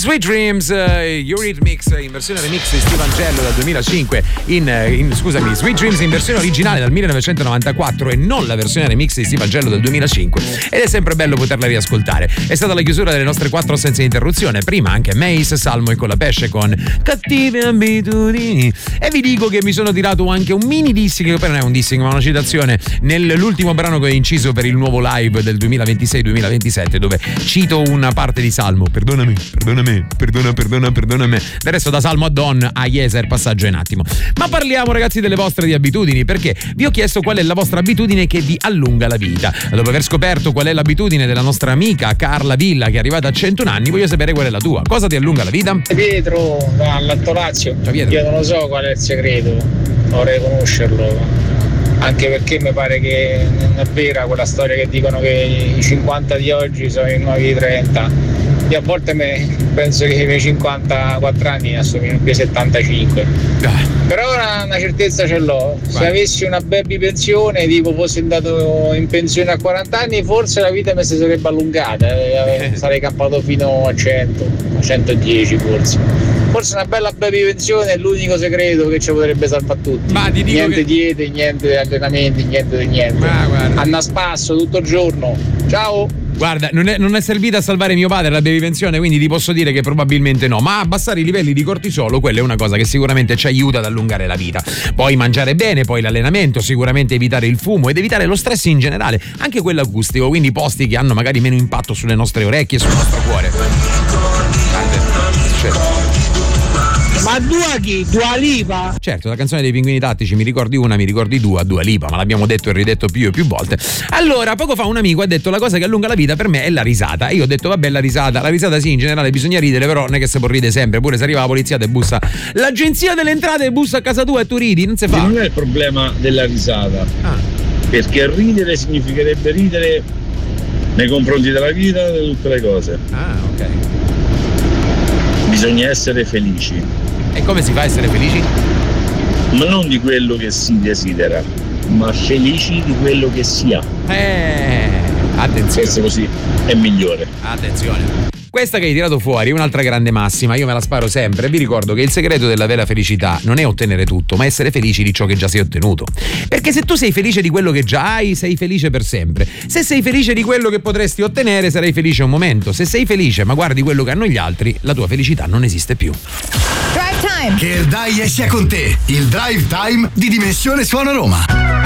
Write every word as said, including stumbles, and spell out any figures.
Sweet Dreams, uh, Eurythmics in versione remix di Steve Angello dal duemilacinque, in, in scusami, Sweet Dreams in versione originale dal millenovecentonovantaquattro e non la versione remix di Steve Angello del duemilacinque, ed è sempre bello poterla riascoltare. È stata la chiusura delle nostre quattro senza interruzione, prima anche Mace, Salmo e Colapesce con Cattive Abitudini, e vi dico che mi sono tirato anche un mini dissing, che poi non è un dissing ma una citazione, nell'ultimo brano che ho inciso per il nuovo live del duemilaventisei duemilaventisette, dove cito una parte di Salmo: perdonami, perdonami, perdona, perdona, perdona me. Del resto da Salmo a Don a Iesa il passaggio è un attimo. Ma parliamo, ragazzi, delle vostre di abitudini, perché vi ho chiesto qual è la vostra abitudine che vi allunga la vita. Dopo aver scoperto qual è l'abitudine della nostra amica Carla Villa, che è arrivata a centuno anni, voglio sapere qual è la tua. Cosa ti allunga la vita? Pietro dal Lattolazio. Io non lo so qual è il segreto, vorrei conoscerlo, anche perché mi pare che non è vera quella storia che dicono che i cinquanta di oggi sono i nuovi trenta. Io a volte me, penso che i miei cinquantaquattro anni assomigliano più ai settantacinque. Ah. Però una, una certezza ce l'ho. Se Vai. avessi una baby pensione, tipo fossi andato in pensione a quaranta anni, forse la vita mi si sarebbe allungata, eh. sarei campato fino a cento, a centodieci forse. Forse una bella baby pensione è l'unico segreto che ci potrebbe salvare tutti. Ma ti dico niente che... diete, niente allenamenti, niente di niente. Anna spasso tutto il giorno. Ciao! Guarda, non è, non è servita a salvare mio padre la baby pensione, quindi ti posso dire che probabilmente no, ma abbassare i livelli di cortisolo, quella è una cosa che sicuramente ci aiuta ad allungare la vita. Poi mangiare bene, poi l'allenamento, sicuramente evitare il fumo ed evitare lo stress in generale, anche quello acustico, quindi posti che hanno magari meno impatto sulle nostre orecchie e sul nostro cuore. Certo. Ma Dua chi? Dua Lipa? Certo, la canzone dei Pinguini Tattici, mi ricordi una, mi ricordi due, Dua Lipa, ma l'abbiamo detto e ridetto più e più volte. Allora, poco fa un amico ha detto: la cosa che allunga la vita per me è la risata. E io ho detto: vabbè, la risata, la risata sì, in generale bisogna ridere, però non è che si può ridere sempre, pure se arriva la polizia e bussa l'agenzia delle entrate e bussa a casa tua e tu ridi, non si fa. Non è il problema della risata, ah. perché ridere significherebbe ridere nei confronti della vita e di tutte le cose. Ah, ok. Bisogna essere felici. E come si fa a essere felici? Ma non di quello che si desidera, ma felici di quello che si ha. Eh, attenzione. Questo così è migliore. Attenzione. Questa che hai tirato fuori è un'altra grande massima, io me la sparo sempre. Vi ricordo che il segreto della vera felicità non è ottenere tutto, ma essere felici di ciò che già sei ottenuto. Perché se tu sei felice di quello che già hai, sei felice per sempre. Se sei felice di quello che potresti ottenere, sarai felice un momento. Se sei felice ma guardi quello che hanno gli altri, la tua felicità non esiste più. Drive Time! Che il dai sia con te, il Drive Time di Dimensione Suono Roma.